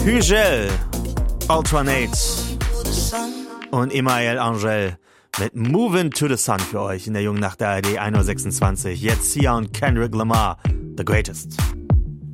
Hügel, Alternate und Emael Angel mit Movin' to the Sun für euch in der Jungen Nacht der ARD 1.26 Uhr. Jetzt Sia und Kendrick Lamar, The Greatest.